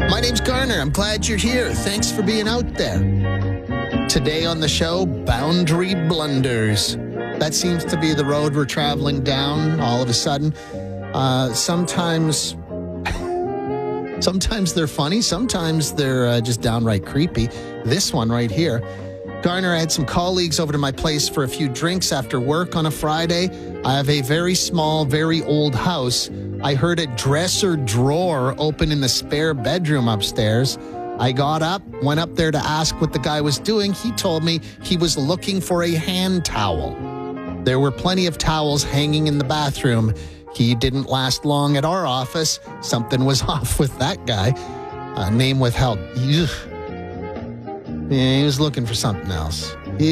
My name's Garner. I'm glad you're here. Thanks for being out there. Today on the show, boundary blunders. That seems to be the road we're traveling down all of a sudden. Sometimes they're funny. Sometimes they're just downright creepy. This one right here. Garner, I had some colleagues over to my place for a few drinks after work on a Friday. I have a very small, very old house. I heard a dresser drawer open in the spare bedroom upstairs. I got up, went up there to ask what the guy was doing. He told me he was looking for a hand towel. There were plenty of towels hanging in the bathroom. He didn't last long at our office. Something was off with that guy. Name withheld. Ugh. Yeah, he was looking for something else.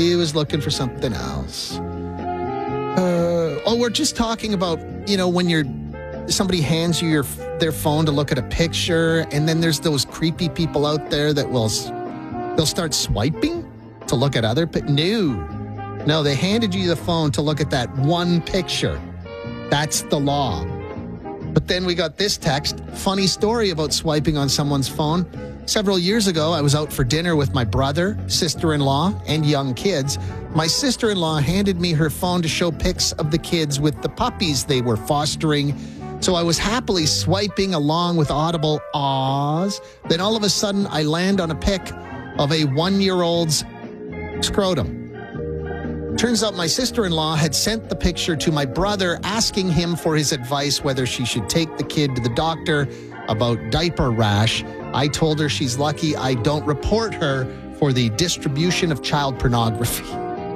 We're just talking about, when somebody hands you their phone to look at a picture, and then there's those creepy people out there that they'll start swiping to look at other No, they handed you the phone to look at that one picture. That's the law. But then we got this text. Funny story about swiping on someone's phone. Several years ago, I was out for dinner with my brother, sister-in-law, and young kids. My sister-in-law handed me her phone to show pics of the kids with the puppies they were fostering. So I was happily swiping along with audible ahs. Then all of a sudden, I land on a pic of a 1-year-old's scrotum. Turns out my sister-in-law had sent the picture to my brother, asking him for his advice whether she should take the kid to the doctor about diaper rash. I told her she's lucky I don't report her for the distribution of child pornography.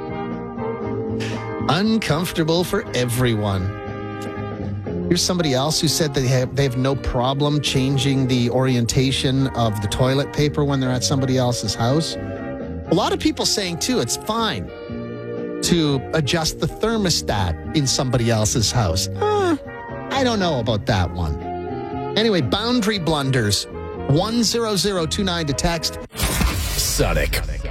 Uncomfortable for everyone. Here's somebody else who said that they have no problem changing the orientation of the toilet paper when they're at somebody else's house. A lot of people saying, too, it's fine to adjust the thermostat in somebody else's house. I don't know about that one. Anyway, boundary blunders. 10029 to text. Sonic.